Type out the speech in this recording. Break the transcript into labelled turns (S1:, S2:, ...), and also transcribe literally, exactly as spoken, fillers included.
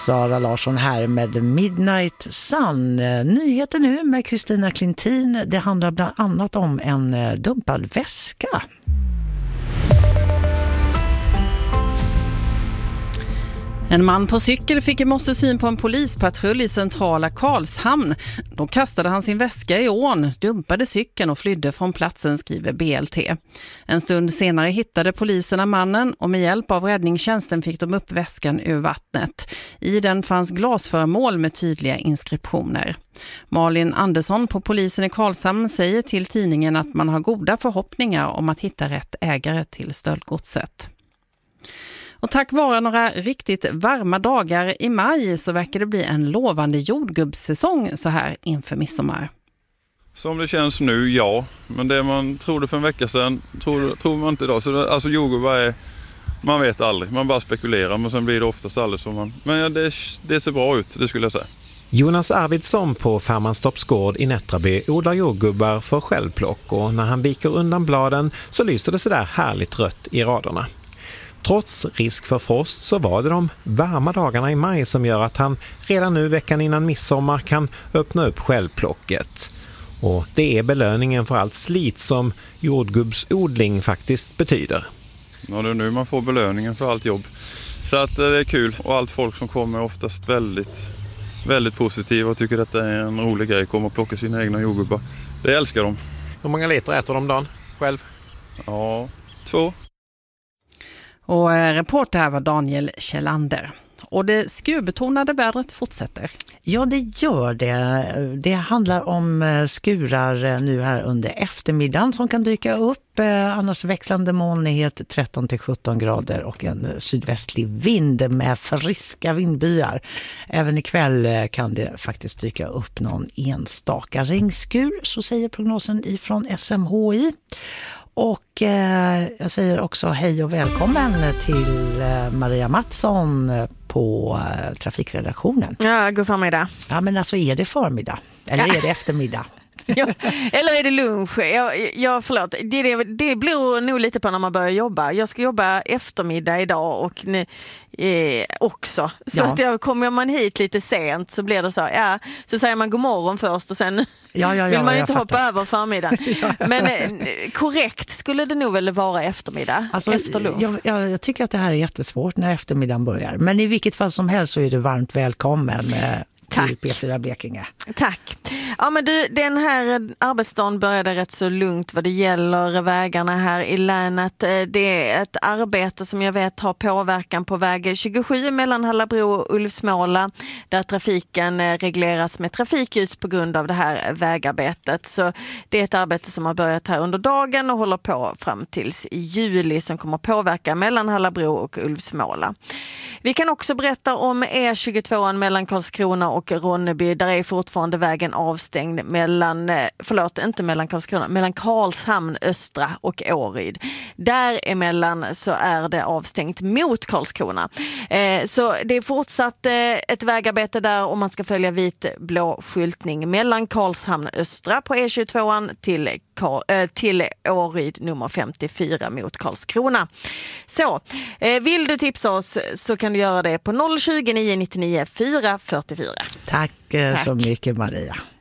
S1: Sara Larsson här med Midnight Sun. Nyheter nu med Kristina Klintin. Det handlar bland annat om en dumpad väska.
S2: En man på cykel fick i morse syn på en polispatrull i centrala Karlshamn. Då kastade han sin väska i ån, dumpade cykeln och flydde från platsen, skriver B L T. En stund senare hittade poliserna mannen och med hjälp av räddningstjänsten fick de upp väskan ur vattnet. I den fanns glasföremål med tydliga inskriptioner. Malin Andersson på polisen i Karlshamn säger till tidningen att man har goda förhoppningar om att hitta rätt ägare till stöldgodset. Och tack vare några riktigt varma dagar i maj så verkar det bli en lovande jordgubbssäsong så här inför midsommar.
S3: Som det känns nu, ja. Men det man trodde för en vecka sedan tror, tror man inte idag. Så det, alltså jordgubbar är, man vet aldrig. Man bara spekulerar, men sen blir det oftast aldrig som man... Men ja, det, det ser bra ut, det skulle jag säga.
S4: Jonas Arvidsson på Färmanstorps gård i Nättraby odlar jordgubbar för självplock. Och när han viker undan bladen så lyser det så där härligt rött i raderna. Trots risk för frost så var det de varma dagarna i maj som gör att han redan nu veckan innan midsommar kan öppna upp självplocket. Och det är belöningen för allt slit som jordgubbsodling faktiskt betyder.
S3: Ja, det är nu man får belöningen för allt jobb. Så att det är kul och allt folk som kommer är oftast väldigt, väldigt positiva och tycker att det är en rolig grej att komma och plocka sina egna jordgubbar. Det älskar de.
S4: Hur många liter äter de dagen själv?
S3: Ja, två.
S2: Och reporter här var Daniel Kjellander. Och det skurbetonade vädret fortsätter.
S1: Ja, det gör det. Det handlar om skurar nu här under eftermiddagen som kan dyka upp. Annars växlande molnighet tretton till sjutton grader och en sydvästlig vind med friska vindbyar. Även ikväll kan det faktiskt dyka upp någon enstaka regnskur, så säger prognosen ifrån S M H I. Och eh, jag säger också hej och välkommen till eh, Maria Mattsson på eh, trafikredaktionen.
S5: Ja, god förmiddag.
S1: Ja, men alltså är det förmiddag? Eller är det eftermiddag?
S5: Ja, eller är det lunch? Jag, jag, förlåt, det, det, det blir nog lite på när man börjar jobba. Jag ska jobba eftermiddag idag och ni, eh, också. Så
S1: ja.
S5: att jag, kommer man hit lite sent så blir det så. Ja, så säger man god morgon först och sen
S1: ja, ja, ja,
S5: vill man ju inte
S1: fattar.
S5: hoppa över förmiddagen. ja, ja. Men eh, korrekt skulle det nog väl vara eftermiddag,
S1: alltså,
S5: efter lunch.
S1: Jag, jag, jag tycker att det här är jättesvårt när eftermiddagen börjar. Men i vilket fall som helst så är det varmt välkommen eh, till P fyra Blekinge.
S5: Tack. Ja, men du, den här arbetsdagen började rätt så lugnt vad det gäller vägarna här i länet. Det är ett arbete som jag vet har påverkan på väg tjugosju mellan Hallabro och Ulvsmåla, där trafiken regleras med trafikljus på grund av det här vägarbetet. Så det är ett arbete som har börjat här under dagen och håller på fram tills i juli, som kommer påverka mellan Hallabro och Ulvsmåla. Vi kan också berätta om E tjugotvå mellan Karlskrona och Ronneby. Där är fortfarande vägen avstängd mellan, förlåt, inte mellan Karlskrona, mellan Karlshamn östra och Åryd. Däremellan så är det avstängt mot Karlskrona. Eh, så det är fortsatt eh, ett vägarbete där om man ska följa vit-blå skyltning mellan Karlshamn östra på E tjugotvå till, eh, till Åryd nummer femtiofyra mot Karlskrona. Så, eh, vill du tipsa oss så kan du göra det på noll tjugo, nio nittionio, fyra fyrtiofyra.
S1: Tack, Tack så mycket, Maria.